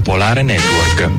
Popolare Network.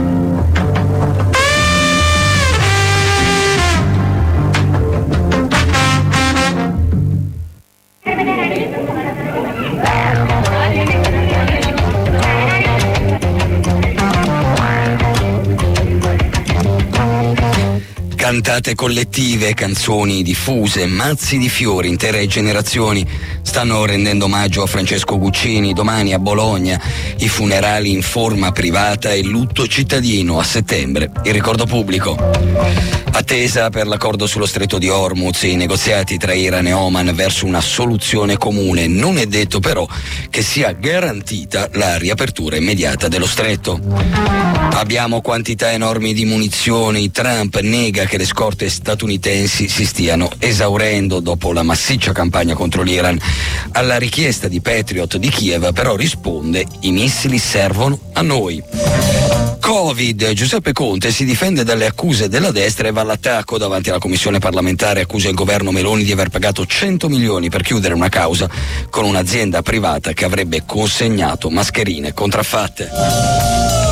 Cantate collettive, canzoni diffuse, mazzi di fiori, intere generazioni stanno rendendo omaggio a Francesco Guccini. Domani a Bologna i funerali in forma privata e il lutto cittadino. A settembre il ricordo pubblico. Attesa per l'accordo sullo stretto di Hormuz, i negoziati tra Iran e Oman verso una soluzione comune. Non è detto però che sia garantita la riapertura immediata dello stretto. Abbiamo quantità enormi di munizioni. Trump nega che le scorte statunitensi si stiano esaurendo dopo la massiccia campagna contro l'Iran. Alla richiesta di Patriot di Kiev però risponde: i missili servono a noi. Covid, Giuseppe Conte si difende dalle accuse della destra e va all'attacco davanti alla commissione parlamentare. Accusa il governo Meloni di aver pagato 100 milioni per chiudere una causa con un'azienda privata che avrebbe consegnato mascherine contraffatte.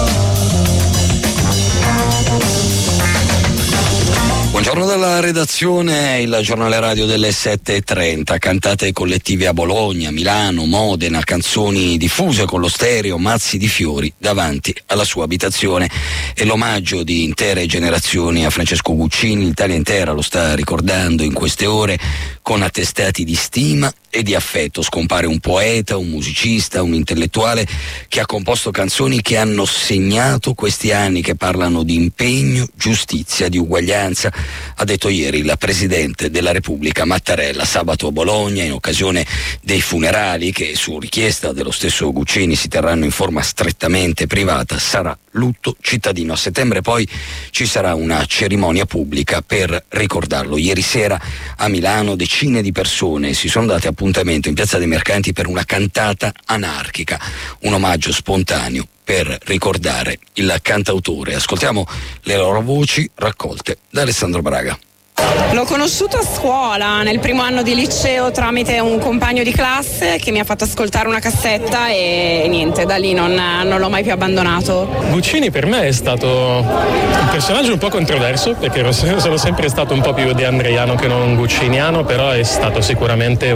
Buongiorno dalla redazione, il giornale radio delle 7:30, cantate collettive a Bologna, Milano, Modena, canzoni diffuse con lo stereo, mazzi di fiori davanti alla sua abitazione e l'omaggio di intere generazioni a Francesco Guccini. L'Italia intera lo sta ricordando in queste ore con attestati di stima e di affetto. Scompare un poeta, un musicista, un intellettuale che ha composto canzoni che hanno segnato questi anni, che parlano di impegno, giustizia, di uguaglianza. Ha detto ieri il Presidente della Repubblica Mattarella. Sabato a Bologna, in occasione dei funerali che su richiesta dello stesso Guccini si terranno in forma strettamente privata, sarà lutto cittadino. A settembre poi ci sarà una cerimonia pubblica per ricordarlo. Ieri sera a Milano decine di persone si sono date appuntamento in Piazza dei Mercanti per una cantata anarchica, un omaggio spontaneo per ricordare il cantautore. Ascoltiamo le loro voci raccolte da Alessandro Braga. L'ho conosciuto a scuola, nel primo anno di liceo, tramite un compagno di classe che mi ha fatto ascoltare una cassetta e niente, da lì non l'ho mai più abbandonato. Guccini per me è stato un personaggio un po' controverso, perché sono sempre stato un po' più di andreiano che non gucciniano, però è stato sicuramente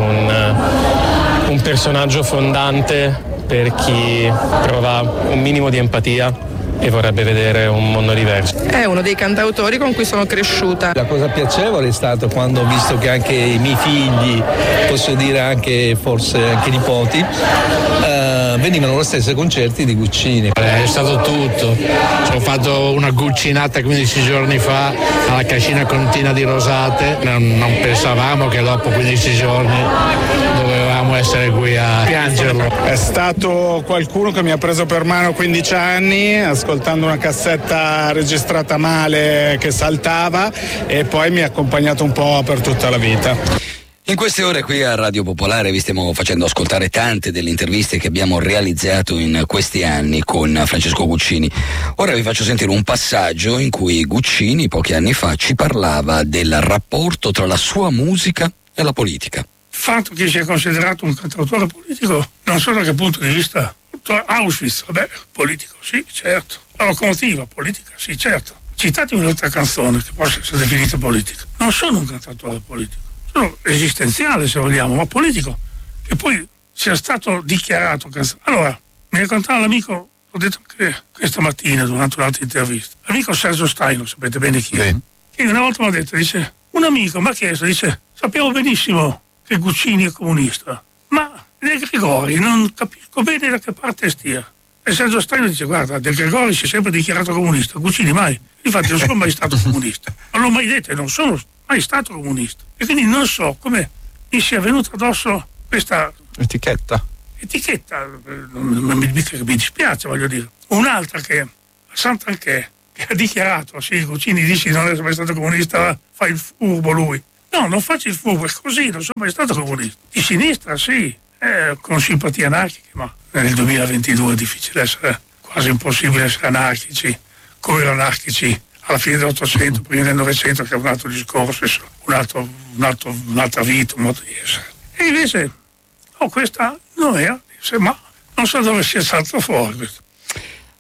un personaggio fondante per chi prova un minimo di empatia e vorrebbe vedere un mondo diverso. È uno dei cantautori con cui sono cresciuta. La cosa piacevole è stato quando ho visto che anche i miei figli, posso dire anche forse anche nipoti, venivano allo stesso concerti di Guccini. È stato tutto. Ci ho fatto una guccinata 15 giorni fa alla Cascina Contina di Rosate. Non pensavamo che dopo 15 giorni dovevamo essere qui a piangerlo. È stato qualcuno che mi ha preso per mano 15 anni ascoltando una cassetta registrata male che saltava e poi mi ha accompagnato un po' per tutta la vita. In queste ore qui a Radio Popolare vi stiamo facendo ascoltare tante delle interviste che abbiamo realizzato in questi anni con Francesco Guccini. Ora vi faccio sentire un passaggio in cui Guccini pochi anni fa ci parlava del rapporto tra la sua musica e la politica. Il fatto che sia considerato un cantautore politico, non so da che punto di vista. Auschwitz, vabbè, politico, sì, certo. La locomotiva, politica, sì, certo. Citatemi un'altra canzone che possa essere definita politica. Non sono un cantautore politico. Sono esistenziale, se vogliamo, ma politico, che poi sia stato dichiarato cantautore. Allora, mi raccontava l'amico, l'ho detto anche questa mattina durante un'altra intervista, l'amico Sergio Staino, sapete bene chi è, che una volta mi ha detto, dice, un amico mi ha chiesto, dice, sappiamo benissimo che Guccini è comunista, ma De Gregori non capisco bene da che parte stia. E Sergio Staino dice, guarda, De Gregori si è sempre dichiarato comunista, Guccini mai, infatti non sono mai stato comunista, non l'ho mai detto e non sono mai stato comunista, e quindi non so come mi sia venuta addosso questa etichetta, mi dispiace, voglio dire. Un'altra che Santanchè, che ha dichiarato, sì, Guccini dice non è mai stato comunista, fa il furbo lui. No, non faccio il furbo, è così, non sono mai stato comunista. Di sinistra sì, con simpatie anarchiche, ma nel 2022 è difficile essere, quasi impossibile essere anarchici, come erano anarchici alla fine dell'Ottocento, prima del Novecento, che è un altro discorso, un'altra vita, un modo di essere. E invece, questa non era, ma non so dove sia saltato fuori questo.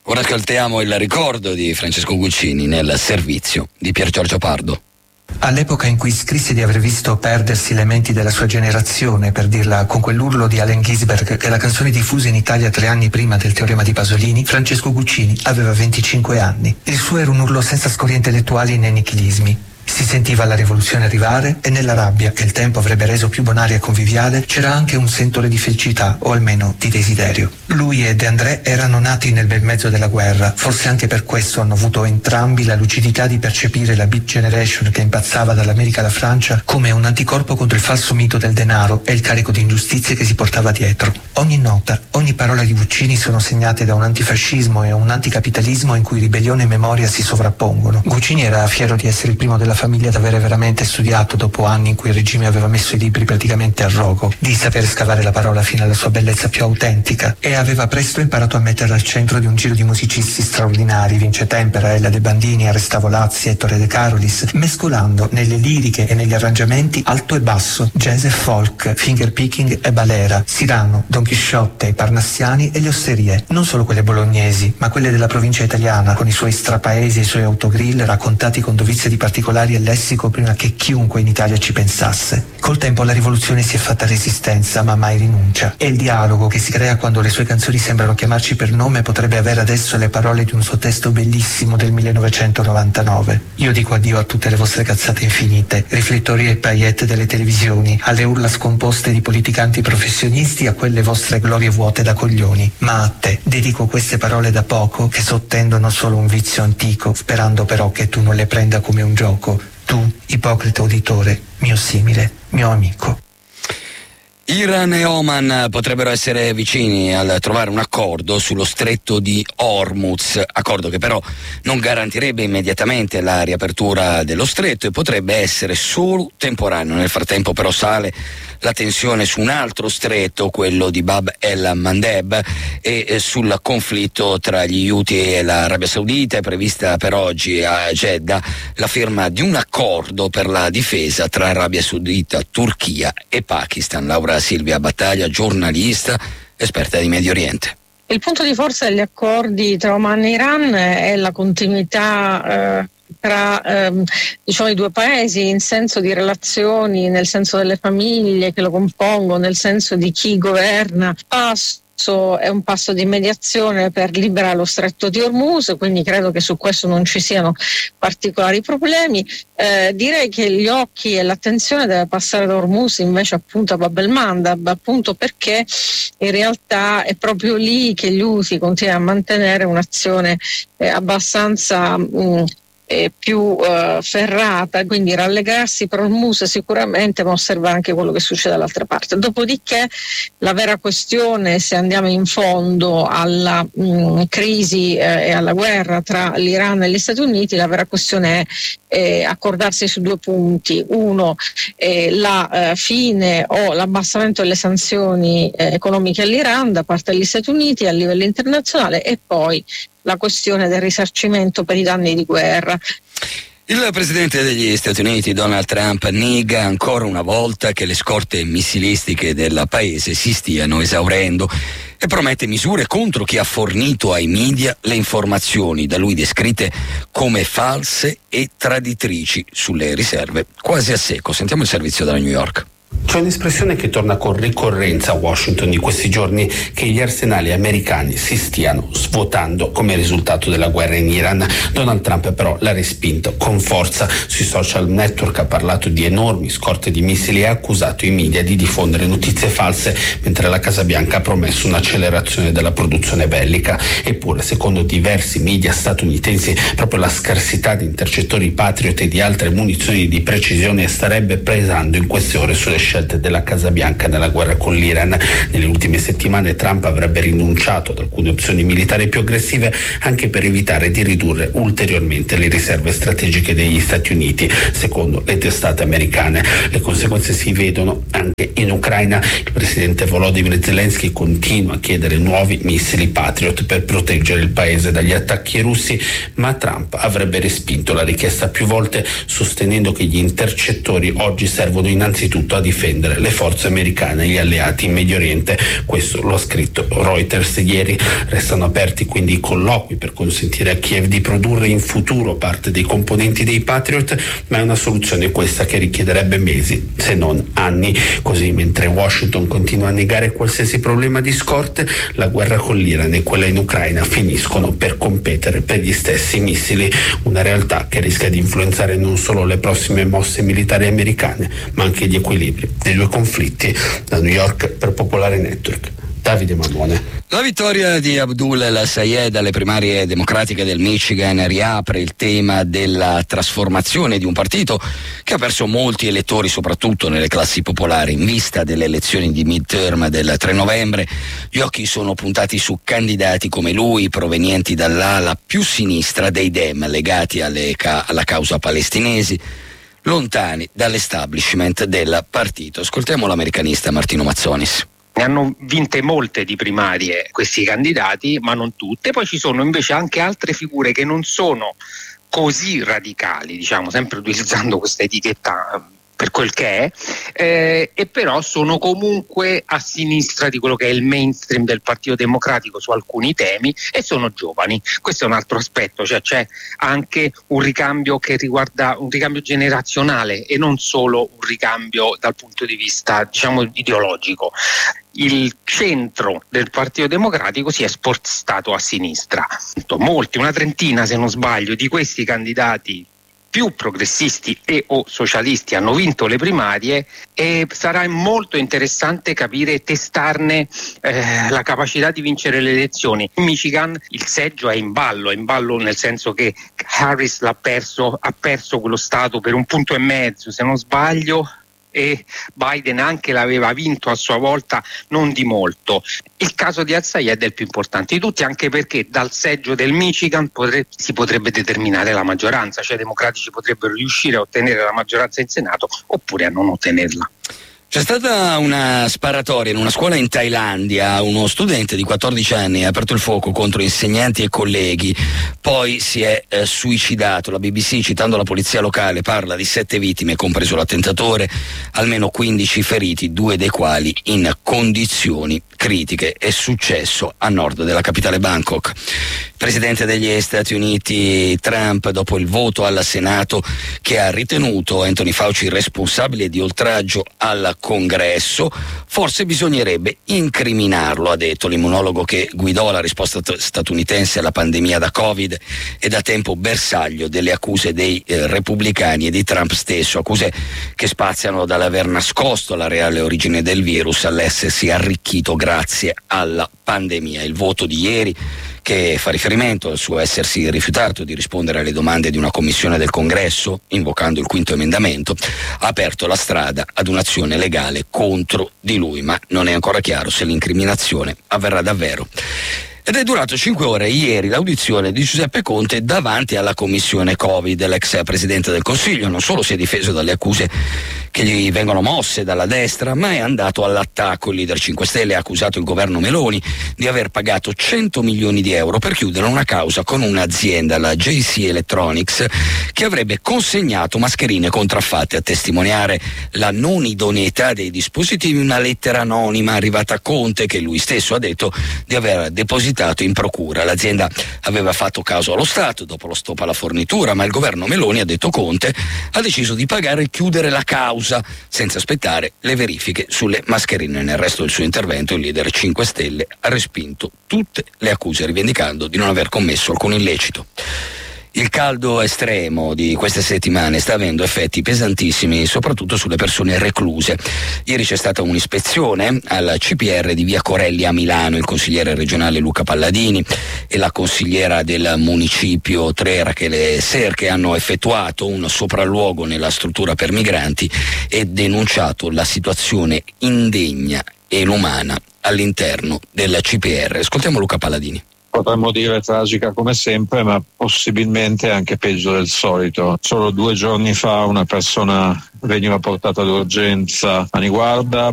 Ora ascoltiamo il ricordo di Francesco Guccini nel servizio di Pier Giorgio Pardo. All'epoca in cui scrisse di aver visto perdersi le menti della sua generazione, per dirla con quell'urlo di Allen Ginsberg, che è la canzone diffusa in Italia 3 anni prima del teorema di Pasolini, Francesco Guccini aveva 25 anni. Il suo era un urlo senza scorie intellettuali né nichilismi. Si sentiva la rivoluzione arrivare e nella rabbia, che il tempo avrebbe reso più bonaria e conviviale, c'era anche un sentore di felicità, o almeno di desiderio. Lui e De André erano nati nel bel mezzo della guerra, forse anche per questo hanno avuto entrambi la lucidità di percepire la Beat Generation che impazzava dall'America alla Francia come un anticorpo contro il falso mito del denaro e il carico di ingiustizie che si portava dietro. Ogni nota, ogni parola di Guccini sono segnate da un antifascismo e un anticapitalismo in cui ribellione e memoria si sovrappongono. Guccini era fiero di essere il primo della famiglia ad avere veramente studiato, dopo anni in cui il regime aveva messo i libri praticamente a rogo, di saper scavare la parola fino alla sua bellezza più autentica, e aveva presto imparato a metterla al centro di un giro di musicisti straordinari, Vince Tempera, Ella De Bandini, Aresta Volazzi, Ettore De Carolis, mescolando nelle liriche e negli arrangiamenti alto e basso, jazz e folk, fingerpicking e balera, Cyrano, Don Chisciotte, i Parnassiani e le osterie, non solo quelle bolognesi, ma quelle della provincia italiana, con i suoi strapaesi e i suoi autogrill raccontati con dovizia di particolari e lessico prima che chiunque in Italia ci pensasse. Col tempo la rivoluzione si è fatta resistenza, ma mai rinuncia. E il dialogo che si crea quando le sue canzoni sembrano chiamarci per nome potrebbe avere adesso le parole di un suo testo bellissimo del 1999. Io dico addio a tutte le vostre cazzate infinite, riflettori e paillette delle televisioni, alle urla scomposte di politicanti professionisti, a quelle vostre glorie vuote da coglioni. Ma a te dedico queste parole da poco che sottendono solo un vizio antico, sperando però che tu non le prenda come un gioco. Tu, ipocrita uditore, mio simile, mio amico. Iran e Oman potrebbero essere vicini al trovare un accordo sullo stretto di Hormuz, accordo che però non garantirebbe immediatamente la riapertura dello stretto e potrebbe essere solo temporaneo. Nel frattempo però sale la tensione su un altro stretto, quello di Bab el-Mandeb, e sul conflitto tra gli Houthi e l'Arabia Saudita. È prevista per oggi a Jeddah la firma di un accordo per la difesa tra Arabia Saudita, Turchia e Pakistan. Laura Silvia Battaglia, giornalista, esperta di Medio Oriente. Il punto di forza degli accordi tra Oman e Iran è la continuità tra diciamo, i due paesi in senso di relazioni, nel senso delle famiglie che lo compongono, nel senso di chi governa. È un passo di mediazione per liberare lo stretto di Hormuz, quindi credo che su questo non ci siano particolari problemi. Direi che gli occhi e l'attenzione deve passare da Hormuz invece appunto a Bab el-Mandeb, appunto perché in realtà è proprio lì che gli Houthi continuano a mantenere un'azione abbastanza più ferrata, quindi rallegrarsi per Hormuz sicuramente, ma osservare anche quello che succede dall'altra parte. Dopodiché la vera questione, se andiamo in fondo alla crisi e alla guerra tra l'Iran e gli Stati Uniti, la vera questione è accordarsi su due punti: uno, la fine o l'abbassamento delle sanzioni economiche all'Iran da parte degli Stati Uniti a livello internazionale, e poi la questione del risarcimento per i danni di guerra. Il presidente degli Stati Uniti, Donald Trump, nega ancora una volta che le scorte missilistiche del paese si stiano esaurendo e promette misure contro chi ha fornito ai media le informazioni da lui descritte come false e traditrici sulle riserve quasi a secco. Sentiamo il servizio dalla New York. C'è un'espressione che torna con ricorrenza a Washington di questi giorni, che gli arsenali americani si stiano svuotando come risultato della guerra in Iran. Donald Trump però l'ha respinto con forza. Sui social network ha parlato di enormi scorte di missili e ha accusato i media di diffondere notizie false, mentre la Casa Bianca ha promesso un'accelerazione della produzione bellica. Eppure, secondo diversi media statunitensi, proprio la scarsità di intercettori Patriot e di altre munizioni di precisione starebbe pesando in queste ore sulle scelte della Casa Bianca nella guerra con l'Iran. Nelle ultime settimane Trump avrebbe rinunciato ad alcune opzioni militari più aggressive anche per evitare di ridurre ulteriormente le riserve strategiche degli Stati Uniti, secondo le testate americane. Le conseguenze si vedono anche in Ucraina. Il presidente Volodymyr Zelensky continua a chiedere nuovi missili Patriot per proteggere il paese dagli attacchi russi, ma Trump avrebbe respinto la richiesta più volte, sostenendo che gli intercettori oggi servono innanzitutto a difendere le forze americane e gli alleati in Medio Oriente. Questo lo ha scritto Reuters ieri. Restano aperti quindi i colloqui per consentire a Kiev di produrre in futuro parte dei componenti dei Patriot, ma è una soluzione questa che richiederebbe mesi, se non anni. Così, mentre Washington continua a negare qualsiasi problema di scorte, la guerra con l'Iran e quella in Ucraina finiscono per competere per gli stessi missili, una realtà che rischia di influenzare non solo le prossime mosse militari americane, ma anche gli equilibri dei due conflitti. Da New York per Popolare Network, Davide Mamone. La vittoria di Abdul El-Sayed alle primarie democratiche del Michigan riapre il tema della trasformazione di un partito che ha perso molti elettori, soprattutto nelle classi popolari. In vista delle elezioni di midterm del 3 novembre, gli occhi sono puntati su candidati come lui, provenienti dall'ala più sinistra dei Dem, legati alla causa palestinesi, lontani dall'establishment del partito. Ascoltiamo l'americanista Martino Mazzonis. Ne hanno vinte molte di primarie questi candidati, ma non tutte. Poi ci sono invece anche altre figure che non sono così radicali, diciamo, sempre utilizzando questa etichetta per quel che è, e però sono comunque a sinistra di quello che è il mainstream del Partito Democratico su alcuni temi, e sono giovani. Questo è un altro aspetto, cioè c'è anche un ricambio che riguarda un ricambio generazionale e non solo un ricambio dal punto di vista, diciamo, ideologico. Il centro del Partito Democratico si è spostato a sinistra. Molti, una trentina se non sbaglio, di questi candidati più progressisti e o socialisti hanno vinto le primarie, e sarà molto interessante capire e testarne la capacità di vincere le elezioni. In Michigan il seggio è in ballo nel senso che Harris ha perso quello stato per 1,5 punti, se non sbaglio, e Biden anche l'aveva vinto a sua volta non di molto. Il caso di El-Sayed è il più importante di tutti, anche perché dal seggio del Michigan si potrebbe determinare la maggioranza, cioè i democratici potrebbero riuscire a ottenere la maggioranza in Senato oppure a non ottenerla. C'è stata una sparatoria in una scuola in Thailandia. Uno studente di 14 anni ha aperto il fuoco contro insegnanti e colleghi, poi si è suicidato. La BBC, citando la polizia locale, parla di 7 vittime, compreso l'attentatore, almeno 15 feriti, 2 dei quali in condizioni critiche. È successo a nord della capitale Bangkok. Il presidente degli Stati Uniti Trump, dopo il voto al Senato che ha ritenuto Anthony Fauci responsabile di oltraggio al Congresso, forse bisognerebbe incriminarlo, ha detto l'immunologo che guidò la risposta statunitense alla pandemia da Covid e da tempo bersaglio delle accuse dei repubblicani e di Trump stesso, accuse che spaziano dall'aver nascosto la reale origine del virus all'essersi arricchito grazie alla pandemia. Il voto di ieri, che fa riferimento al suo essersi rifiutato di rispondere alle domande di una commissione del Congresso, invocando il 5º emendamento, ha aperto la strada ad un'azione legale contro di lui, ma non è ancora chiaro se l'incriminazione avverrà davvero. Ed è durato 5 ore ieri l'audizione di Giuseppe Conte davanti alla commissione Covid. L'ex presidente del Consiglio non solo si è difeso dalle accuse che gli vengono mosse dalla destra, ma è andato all'attacco. Il leader 5 Stelle ha accusato il governo Meloni di aver pagato 100 milioni di euro per chiudere una causa con un'azienda, la JC Electronics, che avrebbe consegnato mascherine contraffatte. A testimoniare la non idoneità dei dispositivi una lettera anonima arrivata a Conte, che lui stesso ha detto di aver depositato in procura. L'azienda aveva fatto caso allo Stato dopo lo stop alla fornitura, ma il governo Meloni, ha detto Conte, ha deciso di pagare e chiudere la causa senza aspettare le verifiche sulle mascherine. Nel resto del suo intervento il leader 5 Stelle ha respinto tutte le accuse, rivendicando di non aver commesso alcun illecito. Il caldo estremo di queste settimane sta avendo effetti pesantissimi soprattutto sulle persone recluse. Ieri c'è stata un'ispezione al CPR di via Corelli a Milano. Il consigliere regionale Luca Palladini e la consigliera del municipio 3 Rachele Serche hanno effettuato un sopralluogo nella struttura per migranti e denunciato la situazione indegna e inumana all'interno del CPR. Ascoltiamo Luca Palladini. Potremmo dire tragica come sempre, ma possibilmente anche peggio del solito. Solo 2 giorni fa una persona veniva portata d'urgenza a Niguarda